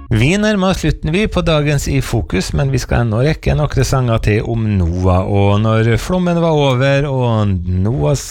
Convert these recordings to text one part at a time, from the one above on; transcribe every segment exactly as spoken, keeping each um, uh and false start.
Vi nærmer oss slutten vi på dagens I Fokus, men vi skal ennå rekke noen sanger til om Noah. Og når flommen var over, og Noahs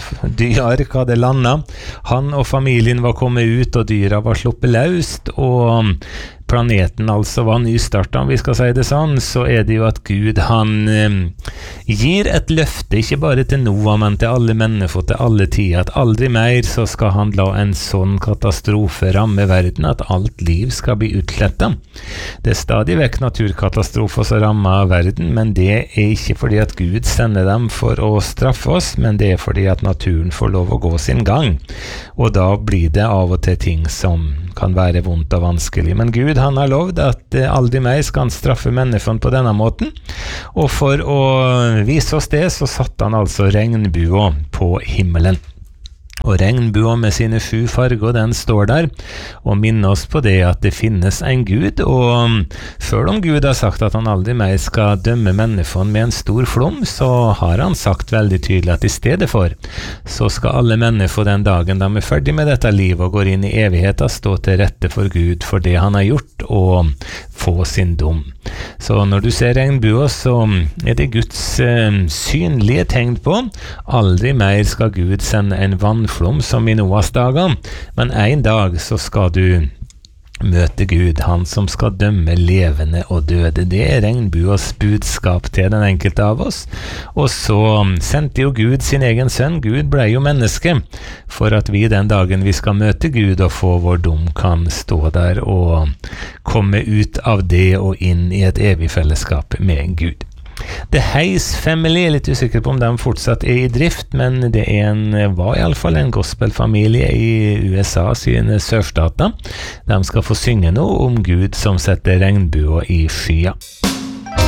dyr hadde landet, han og familien var kommet ut, og dyra var sluppet løst, og planeten altså var nystartet, om vi skal si det sånn, så er det jo at Gud, han eh, gir et løfte, ikke bare til Noah, men til alle mennesker, til alle tider, at aldri mer så skal han la en sånn katastrofe ramme verden, at alt liv skal bli utslettet. Det er stadig vekk naturkatastrofer som rammer verden, men det er ikke fordi at Gud sender dem for å straffe oss, men det er fordi at naturen får lov å gå sin gang. Og da blir det av og til ting som kan være vondt og vanskelig. Men Gud, han har lovd at aldri mer skal han straffe menneskene på denne måten. Og for å vise oss det, så satte han altså regnbua på himmelen. Og regnbua med sine sju farger, den står der, og minner oss på det at det finnes en Gud, og selv om Gud har sagt at han aldri mer skal dømme menneskene med en stor flom, så har han sagt veldig tydelig at i stedet for, så skal alle mennesker den dagen de er ferdig med dette livet og går inn i evigheten, stå til rette for Gud for det han har gjort, og få sin dom. Så når du ser regnbua, så er det Guds eh, synlige tegn på. Aldri mer skal Gud sende en vannflom som i Noahs dager, men en dag så skal du møte Gud, han som skal dømme levende og døde. Det er regnbuas budskap til den enkelte av oss. Og så sendte jo Gud sin egen sønn. Gud ble jo menneske, for at vi den dagen vi skal møte Gud og få vår dom, kan stå der og komme ut av det og inn i et evig fellesskap med Gud. The Hayes Family, jeg er litt usikker på om de fortsatt er i drift, men det er en, var i alle fall en gospelfamilie i U S A sine sørstater. De skal få synge noe om Gud som setter regnbua i skya.